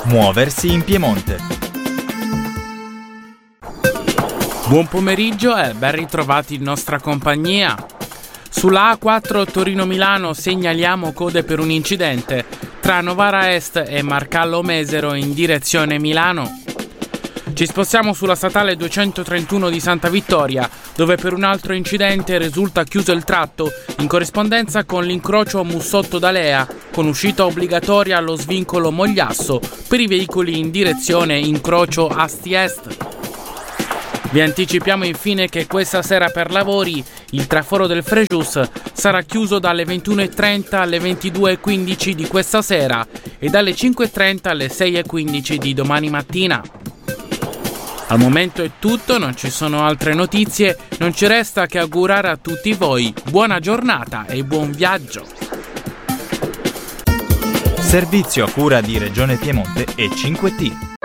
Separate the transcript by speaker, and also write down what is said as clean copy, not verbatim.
Speaker 1: Muoversi in Piemonte.
Speaker 2: Buon pomeriggio e ben ritrovati in nostra compagnia. Sulla A4 Torino-Milano segnaliamo code per un incidente tra Novara Est e Marcallo Mesero in direzione Milano. Ci spostiamo sulla statale 231 di Santa Vittoria, dove per un altro incidente risulta chiuso il tratto in corrispondenza con l'incrocio Mussotto d'Alea, con uscita obbligatoria allo svincolo Mogliasso per i veicoli in direzione incrocio Asti Est. Vi anticipiamo infine che questa sera per lavori il traforo del Frejus sarà chiuso dalle 21.30 alle 22.15 di questa sera e dalle 5.30 alle 6.15 di domani mattina. Al momento è tutto, non ci sono altre notizie, non ci resta che augurare a tutti voi buona giornata e buon viaggio.
Speaker 1: Servizio a cura di Regione Piemonte e 5T.